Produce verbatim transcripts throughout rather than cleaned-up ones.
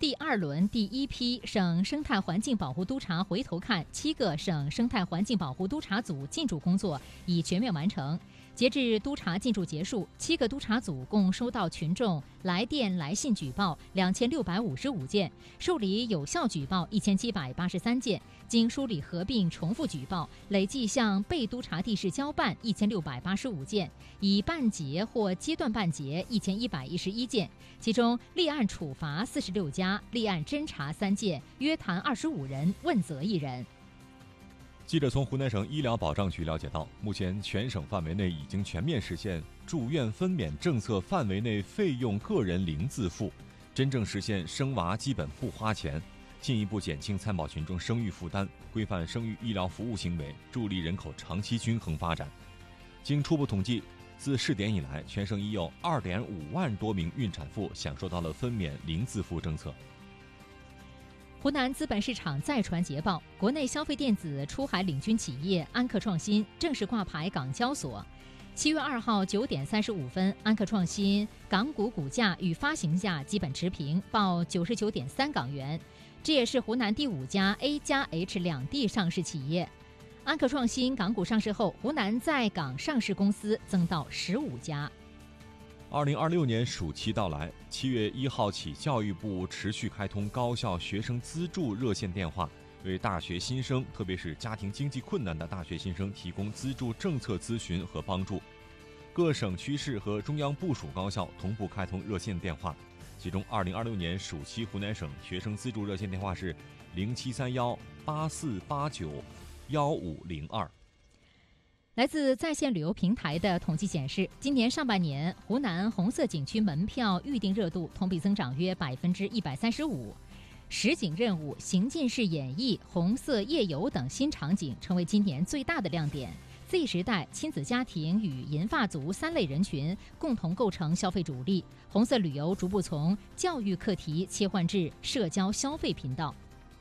第二轮第一批省生态环境保护督察回头看七个省生态环境保护督察组进驻工作已全面完成。截至督查进驻结束，七个督查组共收到群众来电、来信举报两千六百五十五件，受理有效举报一千七百八十三件，经梳理合并重复举报，累计向被督查地市交办一千六百八十五件，已办结或阶段办结一千一百一十一件，其中立案处罚四十六家，立案侦查三件，约谈二十五人，问责一人。 记者从湖南省医疗保障局了解到，目前全省范围内已经全面实现住院分娩政策范围内费用个人零自付，真正实现生娃基本不花钱，进一步减轻参保群众生育负担，规范生育医疗服务行为，助力人口长期均衡发展。经初步统计，自试点以来，全省已有二点五万多名孕产妇享受到了分娩零自付政策。 湖南资本市场再传捷报，国内消费电子出海领军企业安克创新正式挂牌港交所。七月二号九点三十五分，安克创新港股股价与发行价基本持平，报九十九点三港元。这也是湖南第五家 A 加 H 两地上市企业。安克创新港股上市后，湖南在港上市公司增到十五家。 二零二六年暑期到来，七月一号起，教育部持续开通高校学生资助热线电话，为大学新生，特别是家庭经济困难的大学新生提供资助政策咨询和帮助。各省区市和中央部属高校同步开通热线电话，其中二零二六年暑期湖南省学生资助热线电话是零七三幺八四八九幺五零二。 来自在线旅游平台的统计显示，今年上半年湖南红色景区门票预订热度同比增长约百分之一百三十五。实景任务、行进式演绎、红色夜游等新场景成为今年最大的亮点。Z 时代、亲子家庭与银发族三类人群共同构成消费主力。红色旅游逐步从教育课题切换至社交消费频道。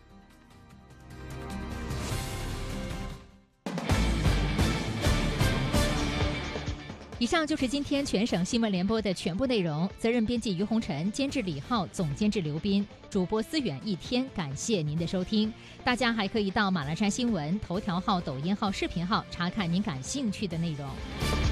以上就是今天全省新闻联播的全部内容。责任编辑于红尘，监制李浩，总监制刘斌，主播思远一天。感谢您的收听。大家还可以到马栏山新闻头条号、抖音号、视频号查看您感兴趣的内容。